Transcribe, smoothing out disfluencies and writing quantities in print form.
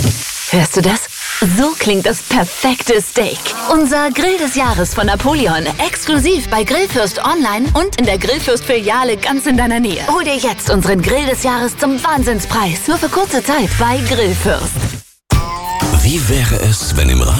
Hörst du das? So klingt das perfekte Steak. Unser Grill des Jahres von Napoleon. Exklusiv bei Grillfürst online und in der Grillfürst-Filiale ganz in deiner Nähe. Hol dir jetzt unseren Grill des Jahres zum Wahnsinnspreis. Nur für kurze Zeit bei Grillfürst. Wie wäre es, wenn im